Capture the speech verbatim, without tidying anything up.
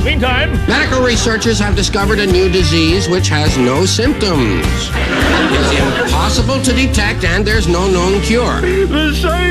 Meantime, medical researchers have discovered a new disease which has no symptoms. It's impossible to detect, and there's no known cure. the same